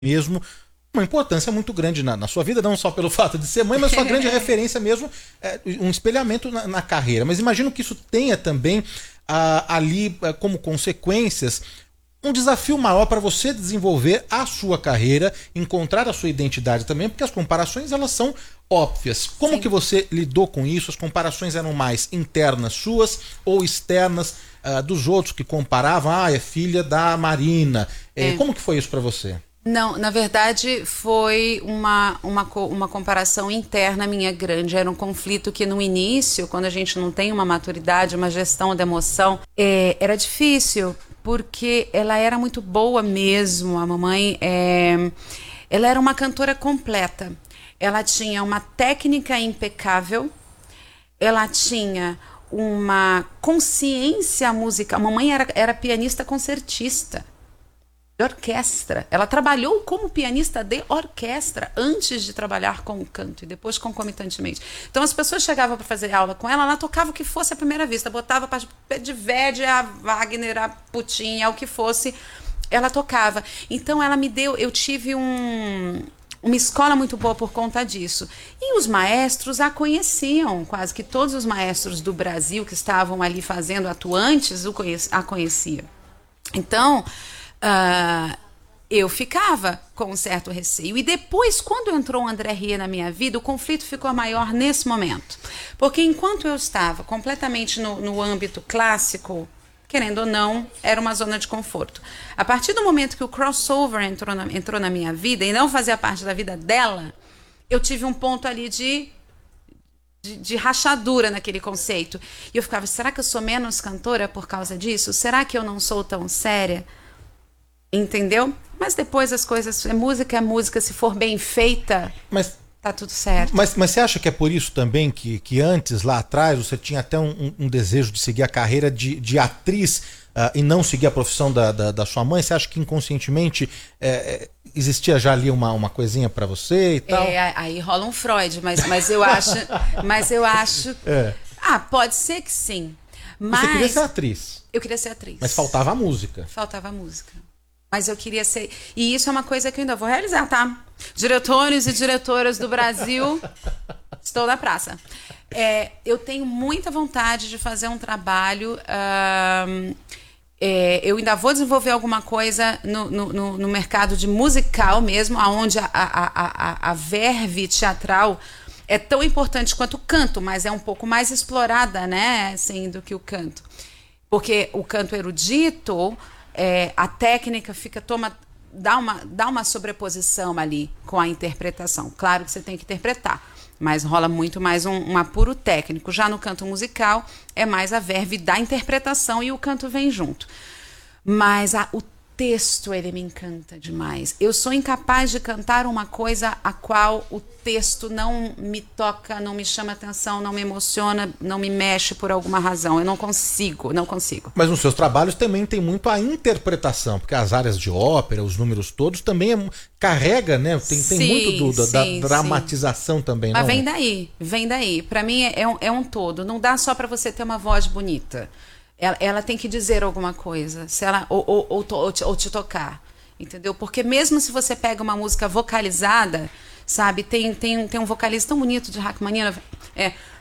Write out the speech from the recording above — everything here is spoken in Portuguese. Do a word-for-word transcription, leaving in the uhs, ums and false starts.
mesmo uma importância muito grande na, na sua vida, não só pelo fato de ser mãe, mas sua grande referência mesmo, é, um espelhamento na, na carreira. Mas imagino que isso tenha também ah, ali ah, como consequências um desafio maior para você desenvolver a sua carreira, encontrar a sua identidade também, porque as comparações elas são óbvias. Como Sim. que você lidou com isso? As comparações eram mais internas suas ou externas uh, dos outros que comparavam? Ah, é filha da Marina. É. Como que foi isso para você? Não, na verdade foi uma, uma, uma comparação interna minha grande. Era um conflito que no início, quando a gente não tem uma maturidade, uma gestão da emoção, é, era difícil, porque ela era muito boa mesmo. A mamãe, é, ela era uma cantora completa. Ela tinha uma técnica impecável, ela tinha uma consciência musical. A mamãe era, era pianista concertista de orquestra. Ela trabalhou como pianista de orquestra antes de trabalhar com o canto e depois concomitantemente. Então as pessoas chegavam para fazer aula com ela, ela tocava o que fosse à primeira vista, botava de Verdi a Wagner, a Puccini, ao que fosse, ela tocava. Então ela me deu, eu tive um, uma escola muito boa por conta disso. E os maestros a conheciam, quase que todos os maestros do Brasil que estavam ali fazendo, atuantes, a conheciam. Então Uh, eu ficava com um certo receio. E depois, quando entrou o André Rieu na minha vida, o conflito ficou maior nesse momento. Porque enquanto eu estava completamente no, no âmbito clássico, querendo ou não, era uma zona de conforto. A partir do momento que o crossover entrou na, entrou na minha vida e não fazia parte da vida dela, eu tive um ponto ali de... De, de rachadura naquele conceito. E eu ficava, será que eu sou menos cantora por causa disso? Será que eu não sou tão séria? Entendeu? Mas depois as coisas... Música é música, se for bem feita, mas, tá tudo certo. Mas, mas você acha que é por isso também que, que antes, lá atrás, você tinha até um, um desejo de seguir a carreira de, de atriz uh, e não seguir a profissão da, da, da sua mãe? Você acha que inconscientemente é, existia já ali uma, uma coisinha para você e tal? É, aí rola um Freud, mas, mas eu acho... mas eu acho... É. Ah, pode ser que sim. Mas você queria ser atriz? Eu queria ser atriz. Mas faltava a música. Faltava a música. Mas eu queria ser... E isso é uma coisa que eu ainda vou realizar, tá? Diretores e diretoras do Brasil, estou na praça. É, eu tenho muita vontade de fazer um trabalho... Uh, é, eu ainda vou desenvolver alguma coisa no, no, no mercado de musical mesmo, onde a, a, a, a verve teatral é tão importante quanto o canto, mas é um pouco mais explorada, né, assim, do que o canto. Porque o canto erudito... É, a técnica fica toma dá uma dá uma sobreposição ali com a interpretação. Claro que você tem que interpretar, mas rola muito mais um, um apuro técnico. Já no canto musical é mais a verve da interpretação e o canto vem junto. Mas a, o texto, ele me encanta demais. Eu sou incapaz de cantar uma coisa a qual o texto não me toca, não me chama atenção, não me emociona, não me mexe por alguma razão. Eu não consigo, não consigo. Mas nos seus trabalhos também tem muito a interpretação, porque as áreas de ópera, os números todos, também é, carrega, né? Tem, sim, tem muito do, da, sim, da dramatização sim. também. Mas não vem é? daí, vem daí. Para mim é, é, um, é um todo. Não dá só para você ter uma voz bonita. Ela, ela tem que dizer alguma coisa, se ela, ou, ou, ou, ou, te, ou te tocar, entendeu? Porque mesmo se você pega uma música vocalizada, sabe? Tem, tem, tem um vocalista tão bonito de Rachmaninoff, é,